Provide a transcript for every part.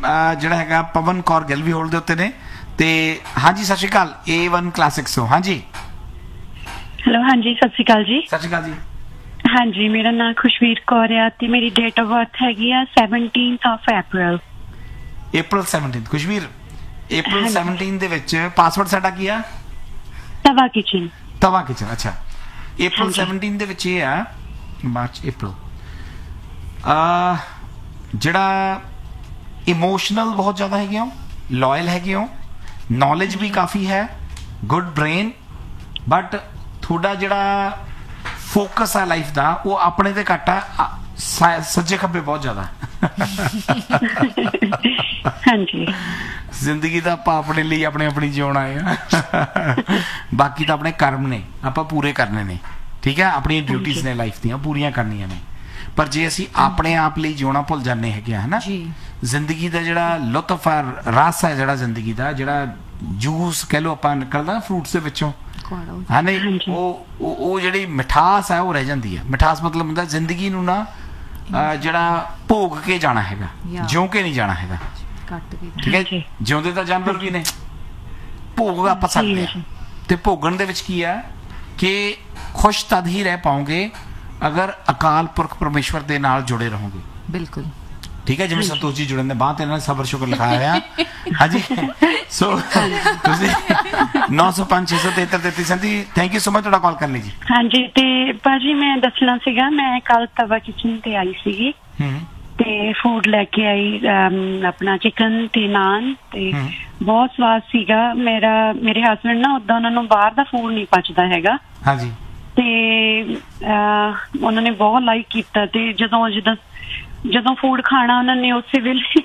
ਜਿਹੜਾ ਹੈਗਾ ਪਵਨ ਕੌਰ ਗਿੱਲ ਵੀ ਹੋਲਡ ਦੇ ਉੱਤੇ ਨੇ। ਤੇ ਹਾਂਜੀ ਸਤਿ ਸ਼੍ਰੀ ਅਕਾਲ, A1 ਕਲਾਸਿਕਸ ਤੋਂ। ਹਾਂਜੀ ਹੈਲੋ, ਹਾਂਜੀ ਸਤਿ ਸ਼੍ਰੀ ਅਕਾਲ ਜੀ। ਸਤਿ ਸ਼੍ਰੀ ਅਕਾਲ ਜੀ। ਹਾਂਜੀ, ਮੇਰਾ ਨਾਮ ਖੁਸ਼ਵੀਰ ਕੌਰ ਆ ਤੇ ਮੇਰੀ ਡੇਟ ਆਫ ਬਰਥ ਹੈਗੀ ਆ 17th of April। April 17। ਖੁਸ਼ਵੀਰ, April 17 ਦੇ ਵਿੱਚ ਪਾਸਵਰਡ ਸਾਡਾ ਕੀ ਆ? ਤਵਾ ਕਿਚਨ। ਤਵਾ ਕਿਚਨ। ਅੱਛਾ, April 17 ਦੇ ਵਿੱਚ ਇਹ ਆ, ਮਾਰਚ April, ਜਿਹੜਾ ਇਮੋਸ਼ਨਲ ਬਹੁਤ ਜ਼ਿਆਦਾ ਹੈਗੇ ਹੋ, ਲਾਇਲ ਹੈਗੇ ਹੋ, ਨੌਲੇਜ ਵੀ ਕਾਫੀ ਹੈ, ਗੁੱਡ ਬ੍ਰੇਨ, ਬਟ ਤੁਹਾਡਾ ਜਿਹੜਾ ਫੋਕਸ ਆ ਲਾਈਫ ਦਾ ਉਹ ਆਪਣੇ ਤੇ ਘੱਟ ਆ, ਸੱਜੇ ਖੱਬੇ ਬਹੁਤ ਜ਼ਿਆਦਾ। ਹਾਂਜੀ, ਜ਼ਿੰਦਗੀ ਦਾ ਆਪਾਂ ਆਪਣੇ ਲਈ ਆਪਣੀ ਜਿਉਣ ਆਏ ਆ। ਬਾਕੀ ਤਾਂ ਆਪਣੇ ਕਰਮ ਨੇ, ਆਪਾਂ ਪੂਰੇ ਕਰਨੇ ਨੇ। ਠੀਕ ਹੈ, ਆਪਣੀਆਂ ਡਿਊਟੀਆਂ ਨੇ ਲਾਈਫ ਦੀਆਂ ਪੂਰੀਆਂ ਕਰਨੀਆਂ ਨੇ। ਪਰ ਜੇ ਅਸੀਂ ਆਪਣੇ ਆਪ ਲਈ ਜਿਉਣਾ ਭੁੱਲ ਜਾਂਦੇ ਹੈਗੇ ਆ, ਹਨਾ, ਜ਼ਿੰਦਗੀ ਦਾ ਜਿਹੜਾ ਲੁਤਫ ਆ, ਰਸ ਹੈ ਜਿਹੜਾ ਜ਼ਿੰਦਗੀ ਦਾ, ਜਿਹੜਾ ਜੂਸ ਕਹਿ ਲਓ ਆਪਾਂ ਨਿਕਲਦਾ ਨਾ ਫਰੂਟਸ ਦੇ ਵਿੱਚੋਂ, ਹਾਂ ਨਹੀਂ, ਉਹ ਜਿਹੜੀ ਮਿਠਾਸ ਹੈ ਉਹ ਰਹਿ ਜਾਂਦੀ ਹੈ। ਮਿਠਾਸ ਮਤਲਬ ਹੁੰਦਾ ਜ਼ਿੰਦਗੀ ਨੂੰ ਨਾ ਜਿਹੜਾ ਭੋਗ ਕੇ ਜਾਣਾ ਹੈਗਾ, ਜਿਉਂ ਕੇ ਨਹੀਂ ਜਾਣਾ ਹੈਗਾ। ਠੀਕ ਹੈ, ਜਿਉਂਦੇ ਤਾਂ ਜਾਨਵਰ ਵੀ ਨੇ, ਭੋਗ ਆਪਾਂ ਸਕਦੇ ਹਾਂ। ਤੇ ਭੋਗਣ ਦੇ ਵਿੱਚ ਕੀ ਹੈ ਕਿ ਖੁਸ਼ ਤਦ ਹੀ ਰਹਿ ਪਾਓਗੇ ਅਗਰ ਅਕਾਲ ਪੁਰਖ ਪਰਮੇਸ਼ਵਰ ਦੇ ਨਾਲ ਜੁੜੇ ਰਹੋਗੇ। ਬਿਲਕੁਲ ਠੀਕ ਹੈ, ਜਿਵੇਂ ਸੰਤੋਸ਼ ਜੀ ਜੁੜਨ ਦੇ ਬਾਅਦ ਤੇ ਇਹਨਾਂ ਨੇ ਸਬਰ ਸ਼ੁਕਰ ਲਿਖਾਇਆ ਆ। ਹਾਂਜੀ, ਸੋ ਤੁਸੀਂ 905-673-33 ਥੈਂਕ ਯੂ ਸੋ ਮਚ ਤੁਹਾਡਾ ਕਾਲ ਕਰਨ ਲਈ ਜੀ। ਹਾਂਜੀ, ਤੇ ਭਾਜੀ ਮੈਂ ਦੱਸਣਾ ਸੀਗਾ, ਮੈਂ ਕੱਲ ਤਵਾ ਕਿਚਨ ਤੇ ਆਈ ਸੀਗੀ ਤੇ ਫੂਡ ਲੈ ਕੇ ਆਈ, ਆਪਣਾ ਚਿਕਨ ਤੇ ਨਾਨ, ਤੇ ਬਹੁਤ ਸਵਾਦ ਸੀਗਾ। ਮੇਰੇ ਹਸਬੈਂਡ ਨਾ ਉਦਾਂ ਉਹਨਾਂ ਨੂੰ ਬਾਹਰ ਦਾ ਫੂਡ ਨਹੀਂ ਪਚਦਾ ਹੈਗਾ। ਹਾਂਜੀ, ਤੇ ਉਹਨਾਂ ਨੇ ਬਹੁਤ ਲਾਈਕ ਕੀਤਾ। ਤੇ ਜਦੋਂ ਫੂਡ ਖਾਣਾ ਉਹਨਾਂ ਨੇ ਉਸੇ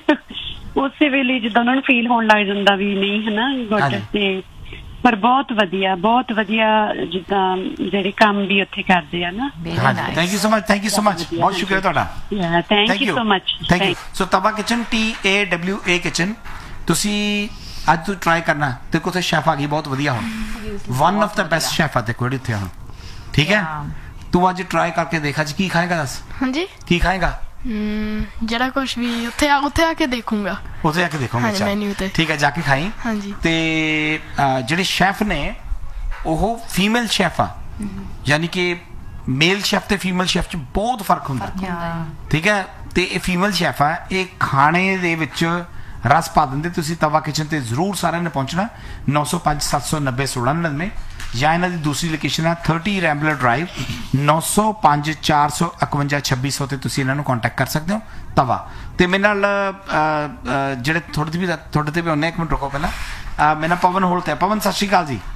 ਵੇਲੇ ਜਿੱਦਾਂ ਉਹਨਾਂ ਨੂੰ ਫੀਲ ਹੋਣ ਲੱਗ ਜਾਂਦਾ ਵੀ ਨਹੀਂ ਹਨਾ ਗੁੱਡ। ਤੇ ਪਰ ਬਹੁਤ ਵਧੀਆ ਜਿੱਦਾਂ ਜਿਹੜੇ ਕੰਮ ਵੀ ਉੱਥੇ ਕਰਦੇ ਆ ਨਾ। ਥੈਂਕ ਯੂ ਸੋ ਮਚ ਬਹੁਤ ਸ਼ੁਕਰੀਆ ਤੁਹਾਡਾ। Thank you so much. ਸੋ ਤਵਾ ਕਿਚਨ, TAWA ਕਿਚਨ, ਤੁਸੀਂ ਅੱਜ ਤੋਂ ਟਰਾਈ ਕਰਨਾ। ਤੇ ਕੋਥੇ ਸ਼ੈਫ ਆ ਗਈ ਬਹੁਤ ਵਧੀਆ, ਹੁਣ one of the best chef ਆ ਤੇ ਕੋਈ ਉੱਥੇ ਹੁਣ। ਠੀਕ ਹੈ, ਤੂੰ ਅੱਜ ਟਰਾਈ ਕਰਕੇ ਦੇਖ, ਅੱਜ ਕੀ ਖਾਏਗਾ ਦੱਸ। ਹਾਂਜੀ, ਕੀ ਖਾਏਗਾ? ਜਿਹੜਾ ਕੁਛ ਵੀ ਉੱਥੇ ਆ ਕੇ ਦੇਖੂੰਗਾ। ਉੱਥੇ ਆ ਕੇ ਦੇਖੂੰਗਾ, ਠੀਕ ਹੈ, ਜਾ ਕੇ ਖਾਈ। ਹਾਂਜੀ, ਤੇ ਜਿਹੜੇ ਸ਼ੈਫ ਨੇ ਉਹ ਫੀਮੇਲ ਸ਼ੈਫ ਆ, ਯਾਨੀ ਕਿ ਮੇਲ ਸ਼ੈਫ ਤੇ ਫੀਮੇਲ ਸ਼ੈਫ ਚ ਬਹੁਤ ਫਰਕ ਹੁੰਦਾ। ਠੀਕ ਹੈ, ਤੇ ਇਹ ਫੀਮੇਲ ਸ਼ੈਫ ਆ, ਇਹ ਖਾਣੇ ਦੇ ਵਿੱਚ ਰਸ ਪਾ ਦਿੰਦੇ। ਤੁਸੀਂ ਤਵਾ ਕਿਚਨ ਤੇ ਜ਼ਰੂਰ ਸਾਰਿਆਂ ਨੇ ਪਹੁੰਚਣਾ। 905-790-1699 ਜਾਂ ਇਹਨਾਂ ਦੀ ਦੂਸਰੀ ਲੋਕੇਸ਼ਨ ਹੈ 30 ਰੈਂਬਲਰ ਡਰਾਈਵ, 905-451-2600 ਤੇ ਤੁਸੀਂ ਇਹਨਾਂ ਨੂੰ ਕੰਟੈਕਟ ਕਰ ਸਕਦੇ ਹੋ। ਤਵਾ ਤੇ ਮੇਰੇ ਨਾਲ ਜਿਹੜੇ ਤੁਹਾਡੇ ਤੇ ਵੀ ਆਉਂਦੇ, ਇੱਕ ਮਿੰਟ ਰੁਕੋ ਪਹਿਲਾਂ, ਮੇਰੇ ਨਾਲ ਪਵਨ ਹੋਲਤ ਹੈ। ਪਵਨ ਸਤਿ ਸ਼੍ਰੀ ਅਕਾਲ ਜੀ।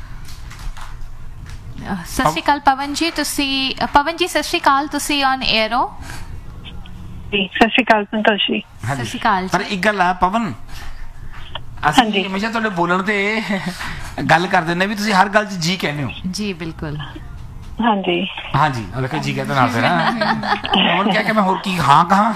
ਸਤਿ ਸ਼੍ਰੀ ਅਕਾਲ ਪਵਨ ਜੀ, ਸਤਿ ਸ਼੍ਰੀ ਅਕਾਲ, ਤੁਸੀਂ ਔਨ 에ਅਰ ਹੋ। ਸਤਿ ਸ਼੍ਰੀ ਅਕਾਲ ਸੰਤੋਸ਼ ਜੀ। ਸਤਿ ਸ਼੍ਰੀ ਅਕਾਲ। ਪਰ ਇੱਕ ਗੱਲ ਆ ਪਵਨ, ਅਸੀਂ ਹਮੇਸ਼ਾ ਤੁਹਾਡੇ ਬੋਲਣ ਤੇ ਗੱਲ ਕਰਦੇ ਨੇ ਵੀ ਤੁਸੀਂ ਹਰ ਗੱਲ 'ਚ ਜੀ ਕਹਿੰਦੇ ਹੋ। ਜੀ ਬਿਲਕੁਲ। ਹਾਂਜੀ, ਅਲਕੇ ਜੀ ਕਹਿੰਦੇ ਨਾਲ ਫਿਰ ਹੁਣ ਕਿਹਾ ਕਿ ਮੈਂ ਹੋਰ ਕੀ ਹਾਂ ਕਹਾਂ।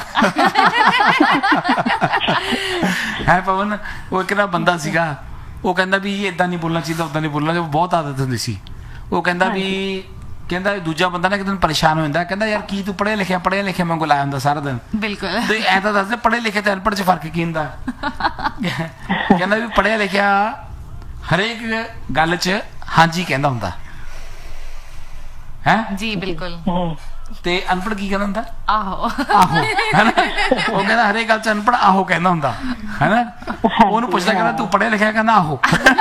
ਹੈ ਪਵਨ, ਉਹ ਇੱਕ ਨਾ ਬੰਦਾ ਸੀਗਾ, ਉਹ ਕਹਿੰਦਾ ਵੀ ਏਦਾਂ ਨਹੀਂ ਬੋਲਣਾ ਚਾਹੀਦਾ, ਉਦਾਂ ਨਹੀਂ ਬੋਲਣਾ, ਬਹੁਤ ਆਦਤ ਹੁੰਦੀ ਸੀ। ਉਹ ਕਹਿੰਦਾ ਦੂਜਾ ਬੰਦਾ ਨਾ ਇੱਕ ਦਿਨ ਪਰੇਸ਼ਾਨ ਹੋ ਜਾਂਦਾ, ਕਹਿੰਦਾ ਯਾਰ ਕੀ ਤੂੰ ਪੜ੍ਹਿਆ ਲਿਖਿਆ ਵਾਂਗੂ ਲਾਇਆ ਹੁੰਦਾ ਸਾਰਾ ਦਿਨ। ਬਿਲਕੁਲ, ਤੇ ਐ ਤਾਂ ਦੱਸਦੇ ਪੜ੍ਹੇ ਲਿਖੇ ਤੇ ਅਨਪੜ੍ਹ 'ਚ ਫਰਕ ਕੀ ਹੁੰਦਾ। ਕਹਿੰਦਾ ਵੀ ਪੜ੍ਹਿਆ ਲਿਖਿਆ ਹਰੇਕ ਗੱਲ 'ਚ ਹਾਂਜੀ ਕਹਿੰਦਾ ਹੁੰਦਾ ਹੈ। ਜੀ ਬਿਲਕੁਲ। ਤੇ ਅਨਪੜ੍ਹ ਕੀ ਕਹਿੰਦਾ ਹੁੰਦਾ? ਆਹੋ ਹੈਨਾ। ਉਹ ਕਹਿੰਦਾ ਹਰੇਕ ਗੱਲ 'ਚ ਅਨਪੜ੍ਹ ਆਹੋ ਕਹਿੰਦਾ ਹੁੰਦਾ ਹੈਨਾ। ਉਹਨੂੰ ਪੁੱਛਦਾ ਕਹਿੰਦਾ ਤੂੰ ਪੜ੍ਹਿਆ ਲਿਖਿਆ? ਕਹਿੰਦਾ ਆਹੋ।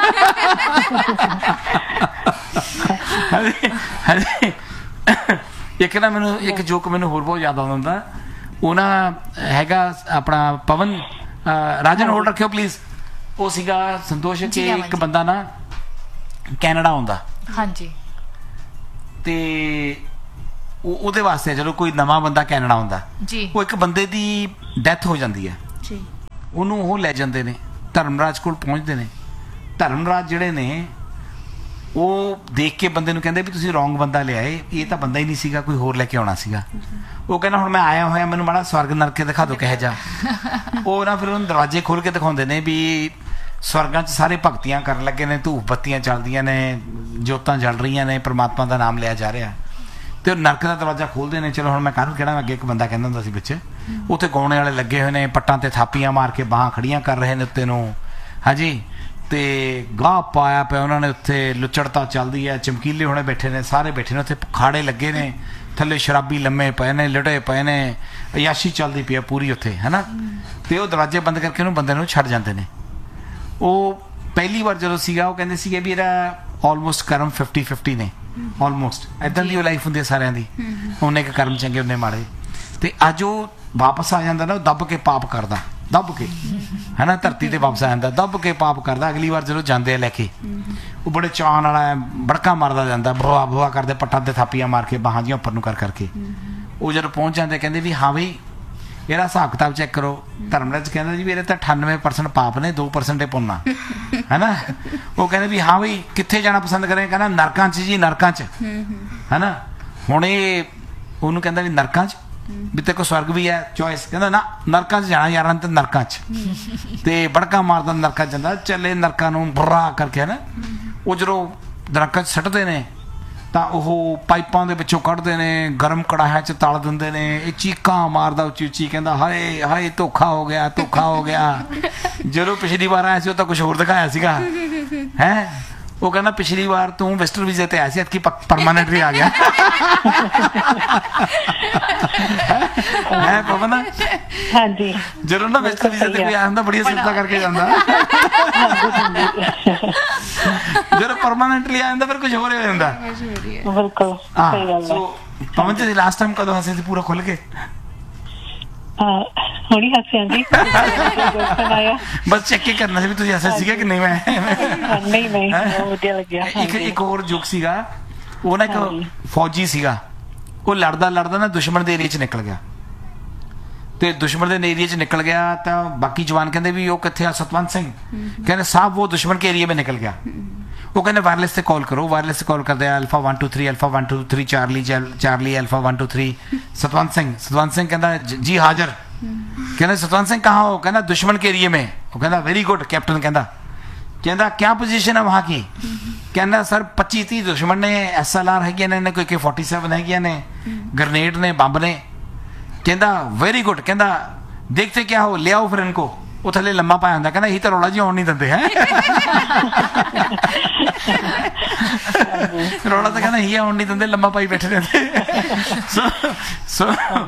ਇੱਕ ਨਾ ਮੈਨੂੰ ਇੱਕ ਜੋਕ ਮੈਨੂੰ ਹੋਰ ਬਹੁਤ ਯਾਦ ਆਉਂਦਾ ਹੁੰਦਾ। ਉਹ ਨਾ ਹੈਗਾ ਆਪਣਾ ਪਵਨ, ਰਾਜਨ ਹੋਲਡ ਰੱਖਿਓ ਪਲੀਜ਼। ਉਹ ਸੀਗਾ ਸੰਤੋਸ਼ ਕਿ ਇੱਕ ਬੰਦਾ ਨਾ ਕੈਨੇਡਾ ਆਉਂਦਾ। ਹਾਂਜੀ, ਤੇ ਉਹਦੇ ਵਾਸਤੇ ਜਦੋਂ ਕੋਈ ਨਵਾਂ ਬੰਦਾ ਕੈਨੇਡਾ ਆਉਂਦਾ, ਉਹ ਇੱਕ ਬੰਦੇ ਦੀ ਡੈਥ ਹੋ ਜਾਂਦੀ ਹੈ, ਉਹਨੂੰ ਉਹ ਲੈ ਜਾਂਦੇ ਨੇ ਧਰਮਰਾਜ ਕੋਲ ਪਹੁੰਚਦੇ ਨੇ। ਧਰਮਰਾਜ ਜਿਹੜੇ ਨੇ ਉਹ ਦੇਖ ਕੇ ਬੰਦੇ ਨੂੰ ਕਹਿੰਦੇ ਵੀ ਤੁਸੀਂ ਰੋਂਗ ਬੰਦਾ ਲਿਆਏ, ਇਹ ਤਾਂ ਬੰਦਾ ਹੀ ਨਹੀਂ ਸੀਗਾ, ਕੋਈ ਹੋਰ ਲੈ ਕੇ ਆਉਣਾ ਸੀਗਾ। ਉਹ ਕਹਿੰਦਾ ਹੁਣ ਮੈਂ ਆਇਆ ਹੋਇਆ, ਮੈਨੂੰ ਮਾੜਾ ਸਵਰਗ ਨਰਕ ਦਿਖਾ ਦਿਓ ਕਿਹੋ ਜਿਹਾ। ਉਹ ਨਾ ਫਿਰ ਉਹਨੂੰ ਦਰਵਾਜ਼ੇ ਖੋਲ ਕੇ ਦਿਖਾਉਂਦੇ ਨੇ ਵੀ ਸਵਰਗਾਂ 'ਚ ਸਾਰੇ ਭਗਤੀਆਂ ਕਰਨ ਲੱਗੇ ਨੇ, ਧੂਫ ਬੱਤੀਆਂ ਚੱਲਦੀਆਂ ਨੇ, ਜੋਤਾਂ ਜਲ ਰਹੀਆਂ ਨੇ, ਪਰਮਾਤਮਾ ਦਾ ਨਾਮ ਲਿਆ ਜਾ ਰਿਹਾ। ਤੇ ਉਹ ਨਰਕ ਦਾ ਦਰਵਾਜ਼ਾ ਖੋਲਦੇ ਨੇ। ਚਲੋ ਹੁਣ ਮੈਂ ਕਾਹਨੂੰ ਕਿਹੜਾ, ਅੱਗੇ ਇੱਕ ਬੰਦਾ ਕਹਿੰਦਾ ਹੁੰਦਾ ਸੀ ਵਿੱਚ ਉੱਥੇ ਗਾਉਣੇ ਵਾਲੇ ਲੱਗੇ ਹੋਏ ਨੇ, ਪੱਟਾਂ ਤੇ ਥਾਪੀਆਂ ਮਾਰ ਕੇ ਬਾਹਾਂ ਖੜੀਆਂ ਕਰ ਰਹੇ ਨੇ ਉੱਤੇ ਨੂੰ। ਹਾਂਜੀ, ਤੇ ਗਾਹ ਪਾਇਆ ਪਿਆ ਉਹਨਾਂ ਨੇ ਉੱਥੇ, ਲੁੱਚੜਤਾ ਚੱਲਦੀ ਹੈ, ਚਮਕੀਲੇ ਹੋਣੇ ਬੈਠੇ ਨੇ, ਸਾਰੇ ਬੈਠੇ ਨੇ ਉੱਥੇ, ਖਾੜੇ ਲੱਗੇ ਨੇ, ਥੱਲੇ ਸ਼ਰਾਬੀ ਲੰਮੇ ਪਏ ਨੇ, ਲੜੇ ਪਏ ਨੇ, ਅਯਾਸ਼ੀ ਚੱਲਦੀ ਪਈ ਆ ਪੂਰੀ ਉੱਥੇ, ਹੈ ਨਾ। ਤੇ ਉਹ ਦਰਵਾਜ਼ੇ ਬੰਦ ਕਰਕੇ ਉਹਨੂੰ ਬੰਦੇ ਨੂੰ ਛੱਡ ਜਾਂਦੇ ਨੇ। ਉਹ ਪਹਿਲੀ ਵਾਰ ਜਦੋਂ ਸੀਗਾ ਉਹ ਕਹਿੰਦੇ ਸੀਗੇ ਵੀ ਇਹਦਾ ਆਲਮੋਸਟ ਕਰਮ 50-50 ਨੇ, ਆਲਮੋਸਟ ਏਦਾਂ ਦੀ ਉਹ ਲਾਈਫ ਹੁੰਦੀ ਹੈ ਸਾਰਿਆਂ ਦੀ, ਉਹਨੇ ਕੁ ਕਰਮ ਚੰਗੇ ਉਹਨੇ ਮਾੜੇ। ਤੇ ਅੱਜ ਉਹ ਵਾਪਸ ਆ ਜਾਂਦਾ ਨਾ, ਉਹ ਦੱਬ ਕੇ ਪਾਪ ਕਰਦਾ, ਦੱਬ ਕੇ, ਹੈ ਨਾ, ਧਰਤੀ ਤੇ ਵਾਪਸ ਆ ਜਾਂਦਾ, ਦੱਬ ਕੇ ਪਾਪ ਕਰਦਾ। ਅਗਲੀ ਵਾਰ ਜਦੋਂ ਜਾਂਦੇ ਆ ਲੈ ਕੇ, ਉਹ ਬੜੇ ਚਾਅ ਨਾਲ ਬੜਕਾ ਮਾਰਦਾ ਜਾਂਦਾ, ਬਵਾ ਬਵਾ ਕਰਦੇ, ਪੱਟਾਂ ਤੇ ਥਾਪੀਆਂ ਮਾਰ ਕੇ, ਬਾਹਾਂ ਜਿਹੀਆਂ ਉੱਪਰ ਨੂੰ ਕਰ ਕਰਕੇ। ਉਹ ਜਦੋਂ ਪਹੁੰਚ ਜਾਂਦੇ ਕਹਿੰਦੇ ਵੀ ਹਾਂ ਬਈ ਇਹਦਾ ਹਿਸਾਬ ਕਿਤਾਬ ਚੈੱਕ ਕਰੋ। ਧਰਮਰਾਜ ਕਹਿੰਦਾ ਜੀ ਵੀ ਇਹਦੇ ਤਾਂ 98% ਪਾਪ ਨੇ, 2% ਪੁੰਨ ਆ, ਹੈ ਨਾ। ਉਹ ਕਹਿੰਦੇ ਵੀ ਹਾਂ ਬਈ ਕਿੱਥੇ ਜਾਣਾ ਪਸੰਦ ਕਰੇ? ਕਹਿੰਦਾ ਨਰਕਾਂ 'ਚ ਜੀ, ਨਰਕਾਂ 'ਚ, ਹੈ ਨਾ। ਹੁਣ ਇਹ ਉਹਨੂੰ ਕਹਿੰਦਾ ਵੀ ਨਰਕਾਂ 'ਚ ਵੀ ਤੇ ਕੋ ਸਵਰਗ ਵੀ ਹੈ ਚੋਇਸ? ਕਹਿੰਦਾ ਨਾ, ਨਰਕਾਂ 'ਚ ਜਾਣਾ ਯਾਰਾਂ ਤੇ, ਨਰਕਾਂ 'ਚ। ਤੇ ਬੜਕਾ ਮਾਰਦਾ ਨਰਕਾਂ 'ਚ ਜਾਂਦਾ, ਚੱਲੇ ਨਰਕਾਂ ਨੂੰ ਬੁਰਾ ਕਰਕੇ, ਹੈ ਨਾ। ਉਹ ਜਦੋਂ ਨਰਕਾਂ 'ਚ ਸੱਟਦੇ ਨੇ ਤਾਂ ਉਹ ਪਾਈਪਾਂ ਦੇ ਵਿੱਚੋਂ ਕੱਢਦੇ ਨੇ, ਗਰਮ ਕੜਾਹਿਆਂ 'ਚ ਤਲ ਦਿੰਦੇ ਨੇ। ਇਹ ਚੀਕਾਂ ਮਾਰਦਾ ਉੱਚੀ ਉੱਚੀ, ਕਹਿੰਦਾ ਹਾਏ ਹਾਏ ਧੋਖਾ ਹੋ ਗਿਆ, ਧੋਖਾ ਹੋ ਗਿਆ। ਜਦੋਂ ਪਿਛਲੀ ਵਾਰ ਆਇਆ ਸੀ ਉਹ ਤਾਂ ਕੁਝ ਹੋਰ ਦਿਖਾਇਆ ਸੀਗਾ, ਹੈ। ਉਹ ਕਹਿੰਦਾ ਪਿਛਲੀ ਵਾਰ ਤੂੰ ਵਿਜ਼ਟਰ ਵੀਜ਼ੇ ਤੇ ਆਇਆ ਸੀ, ਐਤਕੀ ਪਰਮਾਨੈਂਟਲੀ ਆ ਗਿਆ। ਹੈ ਪਵਨ? ਹਾਂਜੀ, ਜਦੋਂ ਨਾ ਵਿਜ਼ਟਰ ਵੀਜ਼ੇ ਤੇ ਕੋਈ ਆਇਆ ਹੁੰਦਾ ਬੜੀਆਂ ਸਿਫਤਾਂ ਕਰਕੇ ਜਾਂਦਾ। ਜਦੋਂ ਪਰਮਾਨੈਂਟਲੀ ਆ ਜਾਂਦਾ ਫਿਰ ਕੁਝ ਹੋਰ ਹੋ ਜਾਂਦਾ। ਬਿਲਕੁਲ ਸਹੀ ਗੱਲ ਹੈ। ਪਵਨ ਜੀ ਲਾਸਟ ਟਾਈਮ ਕਦੋਂ ਹੱਸੇ ਸੀ ਪੂਰਾ ਖੁੱਲ ਕੇ? ਹੁਣੀ ਹੱਸਿਆ ਜੀ। ਬਸ ਚੈੱਕ ਹੀ ਕਰਨਾ ਸੀ ਵੀ ਤੁਸੀਂ ਹੱਸੇ ਸੀਗੇ ਕਿ ਨਹੀਂ। ਮੈਂ ਨਹੀਂ ਵਧੀਆ ਲੱਗਿਆ। ਇੱਕ ਹੋਰ ਜੋਕ ਸੀਗਾ, ਉਹ ਨਾ ਇੱਕ ਫੌਜੀ ਸੀਗਾ, ਉਹ ਲੜਦਾ ਲੜਦਾ ਨਾ ਦੁਸ਼ਮਣ ਦੇ ਏਰੀਏ 'ਚ ਨਿਕਲ ਗਿਆ। ਤੇ ਦੁਸ਼ਮਣ ਦੇ ਏਰੀਏ 'ਚ ਨਿਕਲ ਗਿਆ ਤਾਂ ਬਾਕੀ ਜਵਾਨ ਕਹਿੰਦੇ ਵੀ ਉਹ ਕਿੱਥੇ ਆ ਸਤਵੰਤ ਸਿੰਘ? ਕਹਿੰਦੇ ਸਾਹਿਬ वो दुश्मन के एरिया में निकल गया। वो कहने वायरलेस से कॉल करो। वायरलेस से कॉल करते हैं alpha 1 2 3 alpha 1 2 3 Charlie alpha 1 2 3 Satwant Singh कहता जी हाजिर। कहना सतवंत सिंह कहाँ हो? कहना दुश्मन के एरिए में। वो कहना वेरी गुड कैप्टन। कहता क्या पोजीशन है वहाँ की? कहना सर 25-30 दुश्मन ने SLR है ने, कोई K47 है ने, ग्रेनेड ने, बंब ने। कहता वेरी गुड। कहता देखते क्या हो, ले आओ फिर इनको। वो थले लम्मा पाया होंगे, कहना यही तो रौला जी आउण नहीं दिंदे हैं। रौला तो कहना यही आउण नहीं दिंदे, लम्मा पाई बैठे रहंदे। सो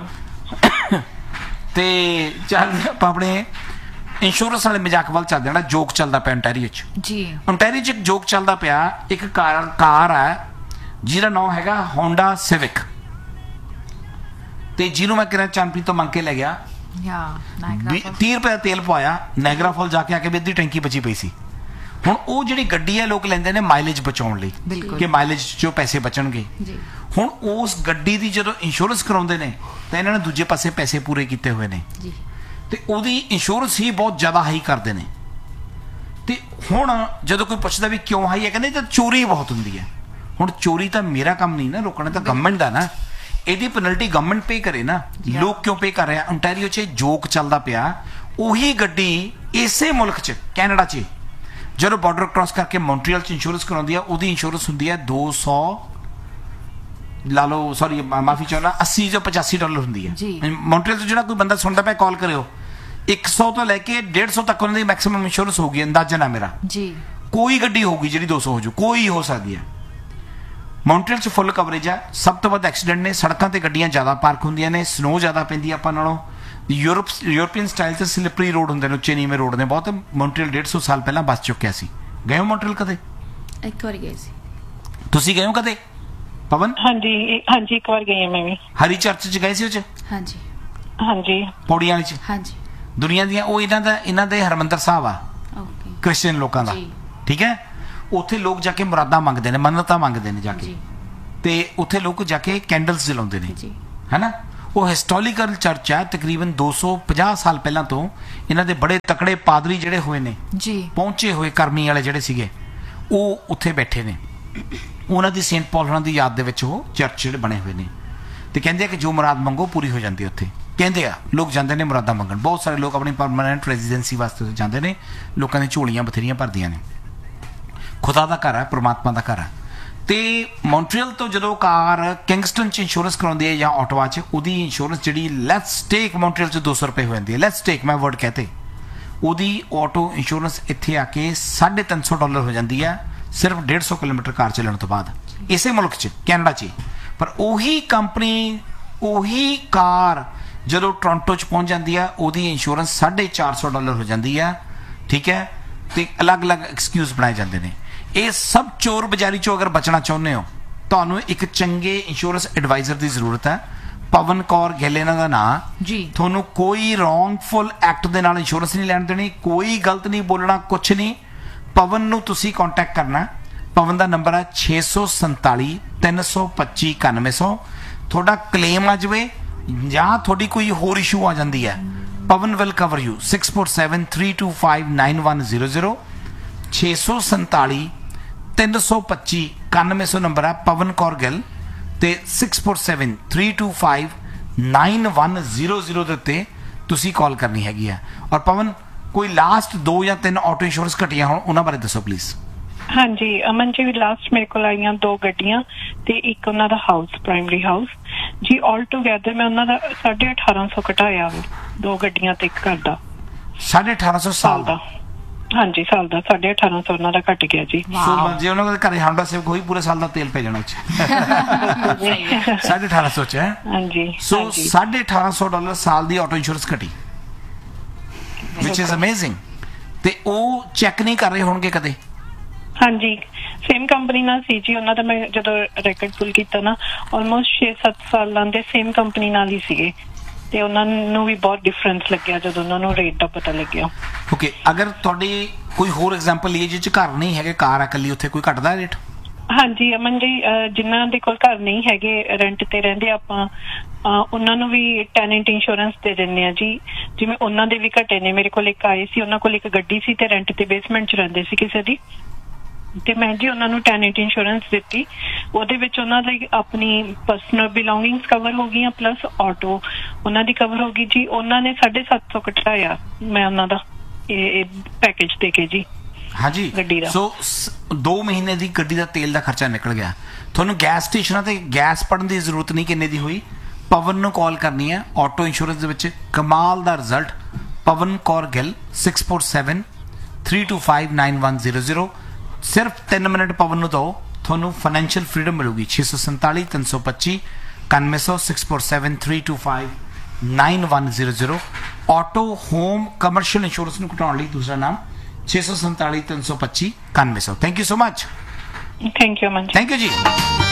ते चल ਆਪਾਂ ਆਪਣੇ ਇੰਸ਼ੋਰੈਂਸ ਵਾਲੇ ਮਜ਼ਾਕ ਵੱਲ ਚੱਲਦੇ ਹਾਂ। ਜੋਕ ਚੱਲਦਾ ਪਿਆ ontario 'ਚ ਜੀ। ontario 'ਚ ਇੱਕ ਜੋਕ ਚੱਲਦਾ ਪਿਆ। ਇੱਕ ਕਾਰ ਹੈ ਜਿਹਦਾ ਨਾਮ ਹੈਗਾ Honda Civic, ਤੇ ਜਿਹਨੂੰ ਮੈਂ ਕਿਰਨ ਚੰਨਪ੍ਰੀਤ ਤੋਂ ਮੰਗ ਕੇ ਲੈ ਗਿਆ। 30 ਰੁਪਏ ਦਾ ਤੇਲ ਪਵਾਇਆ, ਨਾਇਗਰਾ ਫਾਲ ਜਾ ਕੇ ਆ ਕੇ ਵੀ ਅੱਧੀ ਟੈਂਕੀ ਬਚੀ ਪਈ ਸੀ। ਹੁਣ ਉਹ ਜਿਹੜੀ ਗੱਡੀ ਹੈ ਲੋਕ ਲੈਂਦੇ ਨੇ ਮਾਈਲੇਜ ਬਚਾਉਣ ਲਈ, ਕਿ ਮਾਈਲੇਜ 'ਚੋਂ ਪੈਸੇ ਬਚਣਗੇ। ਹੁਣ ਉਸ ਗੱਡੀ ਦੀ ਜਦੋਂ ਇੰਸ਼ੋਰੈਂਸ ਕਰਾਉਂਦੇ ਨੇ ਤਾਂ ਇਹਨਾਂ ਨੇ ਦੂਜੇ ਪਾਸੇ ਪੈਸੇ ਪੂਰੇ ਕੀਤੇ ਹੋਏ ਨੇ, ਤੇ ਉਹਦੀ ਇੰਸ਼ੋਰੈਂਸ ਹੀ ਬਹੁਤ ਜ਼ਿਆਦਾ ਹਾਈ ਕਰਦੇ ਨੇ। ਤੇ ਹੁਣ ਜਦੋਂ ਕੋਈ ਪੁੱਛਦਾ ਵੀ ਕਿਉਂ ਹਾਈ ਹੈ, ਕਹਿੰਦੇ ਤਾਂ ਚੋਰੀ ਬਹੁਤ ਹੁੰਦੀ ਹੈ। ਹੁਣ ਚੋਰੀ ਤਾਂ ਮੇਰਾ ਕੰਮ ਨਹੀਂ ਨਾ ਰੋਕਣਾ, ਤਾਂ ਗਵਰਨਮੈਂਟ ਦਾ ਨਾ। ਇਹਦੀ ਪੈਨਲਟੀ ਗਵਰਨਮੈਂਟ ਪੇ ਕਰੇ ਨਾ, ਲੋਕ ਕਿਉਂ ਪੇ ਕਰ ਰਹੇ ਆ? ontario 'ਚ ਜੋਕ ਚੱਲਦਾ ਪਿਆ। ਉਹੀ ਗੱਡੀ ਇਸੇ ਮੁਲਕ 'ਚ ਕੈਨੇਡਾ 'ਚ ਜਦੋਂ ਬਾਰਡਰ ਕ੍ਰਾਸ ਕਰਕੇ ਮੌਂਟਰੀਅਲ 'ਚ ਇੰਸ਼ੋਰੈਂਸ ਕਰਾਉਂਦੀ ਆ, ਉਹਦੀ ਇੰਸ਼ੋਰੈਂਸ ਹੁੰਦੀ ਹੈ 200 ਲਾ ਲਓ, ਸੌਰੀ ਮਾਫੀ ਚਾਹੁੰਦਾ, $80-85 ਹੁੰਦੀ ਹੈ। ਮੌਂਟਰੀਅਲ ਤੋਂ ਜਿਹੜਾ ਕੋਈ ਬੰਦਾ ਸੁਣਦਾ ਪਿਆ ਕਾਲ ਕਰਿਓ, 100 ਤੋਂ ਲੈ ਕੇ 150 ਤੱਕ ਉਹਨਾਂ ਦੀ ਮੈਕਸਿਮਮ ਇੰਸ਼ੋਰੈਂਸ ਹੋਊਗੀ, ਅੰਦਾਜ਼ਾ ਨਾ ਮੇਰਾ ਜੀ। ਕੋਈ ਗੱਡੀ ਹੋਊਗੀ ਜਿਹੜੀ 200 ਹੋ ਜੂ, ਕੋਈ ਹੋ ਸਕਦੀ ਹੈ। ਮੌਂਟਰੀਅਲ 'ਚ ਫੁੱਲ ਕਵਰੇਜ ਆ। ਸਭ ਤੋਂ ਵੱਧ ਐਕਸੀਡੈਂਟ ਨੇ, ਸੜਕਾਂ ਤੇ ਗੱਡੀਆਂ ਜ਼ਿਆਦਾ ਪਾਰਕ ਹੁੰਦੀਆਂ ਨੇ, ਸਨੋ ਜ਼ਿਆਦਾ ਪੈਂਦੀ ਆਪਾਂ ਨਾਲੋਂ। ਯੂਰਪੀਅਨ ਸਟਾਈਲ 'ਚ ਸਲਿਪਰੀ ਰੋਡ ਹੁੰਦੇ ਨੇ, ਉੱਚੇ ਨੀਵੇਂ ਰੋਡ ਨੇ ਬਹੁਤ। ਮੌਂਟਰੀਅਲ 150 ਸਾਲ ਪਹਿਲਾਂ ਬਸ ਚੁੱਕਿਆ ਸੀ। ਗਏ ਹੋ ਮੌਂਟਰੀਅਲ ਕਦੇ? ਇੱਕ ਵਾਰ ਗਏ ਸੀ। ਤੁਸੀਂ ਗਏ ਹੋ ਕਦੇ ਪਵਨ? ਹਾਂਜੀ ਇੱਕ ਵਾਰ ਗਈ ਹਾਂ ਮੈਂ ਵੀ। ਹਰੀ ਚਰਚ 'ਚ ਗਏ ਸੀ ਉਹ 'ਚ? ਹਾਂਜੀ ਪੌੜੀਆਂ ਵਾਲੀ 'ਚ। ਹਾਂਜੀ ਦੁਨੀਆ ਦੀਆਂ ਉਹ ਇਹਨਾਂ ਦੇ ਹਰਮੰਦਰ ਸਾਹਿਬ ਆ ਕ੍ਰਿਸਚੀਅਨ ਲੋਕਾਂ ਦਾ, ਠੀਕ ਹੈ। ਉੱਥੇ ਲੋਕ ਜਾ ਕੇ ਮੁਰਾਦਾਂ ਮੰਗਦੇ ਨੇ, ਮੰਨਤਾਂ ਮੰਗਦੇ ਨੇ ਜਾ ਕੇ, ਤੇ ਉੱਥੇ ਲੋਕ ਜਾ ਕੇ ਕੈਂਡਲਸ ਜਲਾਉਂਦੇ ਨੇ, ਹੈ ਨਾ। ਉਹ ਹਿਸਟੋਰੀਕਲ ਚਰਚ ਹੈ, ਤਕਰੀਬਨ 250 ਸਾਲ ਪਹਿਲਾਂ ਤੋਂ ਇਹਨਾਂ ਦੇ ਬੜੇ ਤਕੜੇ ਪਾਦਰੀ ਜਿਹੜੇ ਹੋਏ ਨੇ ਪਹੁੰਚੇ ਹੋਏ, ਕਰਮੀ ਵਾਲੇ ਜਿਹੜੇ ਸੀਗੇ, ਉਹ ਉੱਥੇ ਬੈਠੇ ਨੇ। ਉਹਨਾਂ ਦੀ ਸੇਂਟ ਪੌਲ ਹੋਰਾਂ ਦੀ ਯਾਦ ਦੇ ਵਿੱਚ ਉਹ ਚਰਚ ਜਿਹੜੇ ਬਣੇ ਹੋਏ ਨੇ, ਤੇ ਕਹਿੰਦੇ ਆ ਕਿ ਜੋ ਮੁਰਾਦ ਮੰਗੋ ਪੂਰੀ ਹੋ ਜਾਂਦੀ ਉੱਥੇ। ਕਹਿੰਦੇ ਆ ਲੋਕ ਜਾਂਦੇ ਨੇ ਮੁਰਾਦਾਂ ਮੰਗਣ। ਬਹੁਤ ਸਾਰੇ ਲੋਕ ਆਪਣੀ ਪਰਮਾਨੈਂਟ ਰੈਜ਼ੀਡੈਂਸੀ ਵਾਸਤੇ ਜਾਂਦੇ ਨੇ। ਲੋਕਾਂ ਦੀਆਂ ਝੋਲੀਆਂ ਬਥੇਰੀਆਂ ਭਰਦੀਆਂ ਨੇ। ਖੁਦਾ ਦਾ ਘਰ ਹੈ, ਪਰਮਾਤਮਾ ਦਾ ਘਰ ਹੈ। ਤੇ ਮੌਂਟਰੀਅਲ ਤੋਂ ਜਦੋਂ ਕਾਰ ਕਿੰਗਸਟਨ ਚ ਇੰਸ਼ੋਰੈਂਸ ਕਰਾਉਂਦੀ ਹੈ ਜਾਂ ਆਟੋਵਾ ਚ, ਉਹਦੀ ਇੰਸ਼ੋਰੈਂਸ ਜਿਹੜੀ ਲੈਟਸ ਟੇਕ ਮੌਂਟਰੀਅਲ ਚ 200 ਰੁਪਏ ਹੋ ਜਾਂਦੀ ਹੈ, ਲੈਟਸ ਟੇਕ, ਮੈਂ ਵਰਡ ਕਹਤੇ, ਉਹਦੀ ਆਟੋ ਇੰਸ਼ੋਰੈਂਸ ਇੱਥੇ ਆ ਕੇ $350 ਹੋ ਜਾਂਦੀ ਹੈ ਸਿਰਫ 150 ਕਿਲੋਮੀਟਰ ਕਾਰ ਚੱਲਣ ਤੋਂ ਬਾਅਦ, ਇਸੇ ਮੁਲਕ ਚ, ਕੈਨੇਡਾ ਚ। ਪਰ ਉਹੀ ਕੰਪਨੀ ਉਹੀ ਕਾਰ ਜਦੋਂ ਟੋਰਾਂਟੋ ਚ ਪਹੁੰਚ ਜਾਂਦੀ ਹੈ, ਉਹਦੀ ਇੰਸ਼ੋਰੈਂਸ $450 ਹੋ ਜਾਂਦੀ ਹੈ, ਠੀਕ ਹੈ। ਤੇ ਅਲੱਗ-ਅਲੱਗ ਐਕਸਕਿਊਜ਼ ਬਣਾਏ ਜਾਂਦੇ ਨੇ। ਇਹ ਸਭ ਚੋਰ ਬਜ਼ਾਰੀ ਚੋਂ ਅਗਰ ਬਚਣਾ ਚਾਹੁੰਦੇ ਹੋ, ਤੁਹਾਨੂੰ ਇੱਕ ਚੰਗੇ ਇੰਸ਼ੋਰੈਂਸ ਐਡਵਾਈਜ਼ਰ ਦੀ ਜ਼ਰੂਰਤ ਹੈ। ਪਵਨ ਕੌਰ ਗਿੱਲ ਇਹਨਾਂ ਦਾ ਨਾਂ ਜੀ। ਤੁਹਾਨੂੰ ਕੋਈ ਰੋਂਗਫੁਲ ਐਕਟ ਦੇ ਨਾਲ ਇੰਸ਼ੋਰੈਂਸ ਨਹੀਂ ਲੈਣ ਦੇਣੀ, ਕੋਈ ਗਲਤ ਨਹੀਂ ਬੋਲਣਾ, ਕੁਛ ਨਹੀਂ। ਪਵਨ ਨੂੰ ਤੁਸੀਂ ਕੰਟੈਕਟ ਕਰਨਾ। ਪਵਨ ਦਾ ਨੰਬਰ ਹੈ 647 325 9100। ਤੁਹਾਡਾ ਕਲੇਮ ਆ ਜਾਵੇ ਜਾਂ ਤੁਹਾਡੀ ਕੋਈ ਹੋਰ ਇਸ਼ੂ ਆ ਜਾਂਦੀ ਹੈ, ਪਵਨ ਵਿਲ ਕਵਰ ਯੂ। 647 325 9100 647 325 9100 ਨੰਬਰ ਹੈ ਪਵਨ ਕੌਰ ਗਿੱਲ, ਤੇ 647 325 9100 ਦੇ ਉੱਤੇ ਤੁਸੀਂ ਕਾਲ ਕਰਨੀ ਹੈਗੀ ਆ। ਔਰ ਪਵਨ, ਕੋਈ ਲਾਸਟ 2 ਜਾਂ 3 ਆਟੋ ਇੰਸ਼ੋਰੈਂਸ ਘਟੀਆਂ ਹੋਣ, ਉਹਨਾਂ ਬਾਰੇ ਦੱਸੋ ਪਲੀਜ਼। ਹਾਂਜੀ ਅਮਨ ਜੀ, ਲਾਸਟ ਮੇਰੇ ਕੋਲ ਆਈਆਂ 2 ਗੱਡੀਆਂ ਤੇ ਇੱਕ ਉਹਨਾਂ ਦਾ ਹਾਊਸ, ਪ੍ਰਾਇਮਰੀ ਹਾਊਸ ਜੀ। ਆਲ ਟੂਗੇਦਰ ਮੈਂ ਉਹਨਾਂ ਦਾ 1850 ਘਟਾਇਆ ਵੇ, 2 ਗੱਡੀਆਂ ਤੇ ਇੱਕ ਘਰ ਦਾ। 1850 ਸਾਲ ਦਾ? ਹਾਂਜੀ ਸਾਲ ਦਾ 1850 ਉਹਨਾਂ ਦਾ ਘਟ ਗਿਆ ਜੀ। ਸੋ ਜੇ ਉਹਨਾਂ ਦੇ ਘਰੇ ਹਾਂਡਾ ਸਿਵ ਕੋਈ ਪੂਰੇ ਸਾਲ ਦਾ ਤੇਲ ਪੈ ਜਾਣਾ ਉੱਚ 1850 ਚ ਹੈ। ਹਾਂਜੀ ਸੋ $1850 ਸਾਲ ਦੀ ਆਟੋ ਇੰਸ਼ੋਰੈਂਸ ਘਟੀ, ਵਿਚ ਇਜ਼ ਅਮੇਜ਼ਿੰਗ। ਤੇ ਉਹ ਚੈੱਕ ਨਹੀਂ ਕਰ ਰਹੇ ਹੋਣਗੇ ਕਦੇ? ਹਾਂਜੀ ਸੇਮ ਕੰਪਨੀ ਨਾਲ ਸੀ ਜੀ ਉਹਨਾਂ ਦਾ। ਮੈਂ ਜਦੋਂ ਰੈਕਡ ਪੁੱਲ ਕੀਤਾ ਨਾ, ਆਲਮੋਸਟ 6-7 ਸਾਲਾਂ ਦੇ ਸੇਮ ਕੰਪਨੀ ਨਾਲ ਹੀ ਸੀਗੇ, ਤੇ ਉਹਨਾਂ ਨੂੰ ਵੀ ਬਹੁਤ ਡਿਫਰੈਂਸ ਲੱਗਿਆ ਜਦੋਂ ਉਹਨਾਂ ਨੂੰ ਰੇਟ ਦਾ ਪਤਾ ਲੱਗਿਆ। ਓਕੇ, ਅਗਰ ਤੁਹਾਡੀ ਕੋਈ ਹੋਰ ਐਗਜ਼ਾਮਪਲ ਲਈਏ ਜਿਹ ਚ ਘਰ ਨਹੀਂ ਹੈਗੇ, ਕਾਰ ਆ ਇਕੱਲੀ, ਉੱਥੇ ਕੋਈ ਘਟਦਾ ਰੇਟ? ਹਾਂਜੀ ਅਮਨ ਜੀ, ਜਿਨ੍ਹਾਂ ਦੇ ਕੋਲ ਘਰ ਨਹੀਂ ਹੈਗੇ, ਰੈਂਟ ਤੇ ਰਹਿੰਦੇ ਆਪਾਂ, ਉਹਨਾਂ ਨੂੰ ਵੀ ਟੈਨੈਂਟ ਇੰਸ਼ੋਰੈਂਸ ਦੇ ਦਿੰਦੇ ਆ ਜੀ। ਜਿਵੇਂ ਉਹਨਾਂ ਦੇ ਵੀ ਘਟੇ ਨੇ। ਮੇਰੇ ਕੋਲ ਇੱਕ ਆਏ ਸੀ, ਉਹਨਾਂ ਕੋਲ ਇੱਕ ਗੱਡੀ ਸੀ ਤੇ ਰੈਂਟ ਤੇ ਬੇਸਮੈਂਟ ਚ ਰਹਿੰਦੇ ਸੀ ਕਿਸੇ ਦੀ, ਤੇ ਮੈਂ ਜੀ ਉਹਨਾਂ ਨੂੰ ਟੈਨੈਂਟ ਇੰਸ਼ੋਰੈਂਸ ਦਿੱਤੀ। ਉਹਦੇ ਵਿੱਚ ਉਹਨਾਂ ਦੀ ਆਪਣੀ ਪਰਸਨਲ ਬਿਲੋਂਗਿੰਗਸ ਕਵਰ ਹੋ ਗਈਆਂ, ਪਲੱਸ ਆਟੋ ਉਹਨਾਂ ਦੀ ਕਵਰ ਹੋ ਗਈ ਜੀ। ਉਹਨਾਂ ਨੇ 750 ਘਟਾਇਆ ਮੈਂ ਉਹਨਾਂ ਦਾ ਇਹ ਪੈਕੇਜ ਦੇ ਕੇ ਜੀ। ਹਾਂਜੀ ਗੱਡੀ ਦਾ। ਸੋ 2 ਮਹੀਨੇ ਦੀ ਗੱਡੀ ਦਾ ਤੇਲ ਦਾ ਖਰਚਾ ਨਿਕਲ ਗਿਆ। ਤੁਹਾਨੂੰ ਗੈਸ ਸਟੇਸ਼ਨਾਂ ਤੇ ਗੈਸ ਪੜਨ ਦੀ ਜ਼ਰੂਰਤ ਨਹੀਂ ਕਿੰਨੇ ਦੀ ਹੋਈ। ਪਵਨ ਨੂੰ ਕਾਲ ਕਰਨੀ ਹੈ ਆਟੋ ਇੰਸ਼ੋਰੈਂਸ ਦੇ ਵਿੱਚ, ਕਮਾਲ ਦਾ ਰਿਜ਼ਲਟ। ਪਵਨ ਕੌਰ ਗਿੱਲ 647 325 9100। ਸਿਰਫ 3 ਮਿੰਟ ਪਵਨ ਨੂੰ ਦਿਓ, ਤੁਹਾਨੂੰ ਫਾਈਨੈਂਸ਼ੀਅਲ ਫਰੀडम ਮਿਲੂਗੀ। 647 325 9100 647 325 9100। ਆਟੋ ਹੋਮ ਕਮਰਸ਼ੀਅਲ ਇੰਸ਼ੋਰੈਂਸ ਨੂੰ ਘਟਾਉਣ ਲਈ ਦੂਸਰਾ ਨਾਮ 647 325 9100। Thank you so much. Thank you Aman ji. Thank you ਜੀ।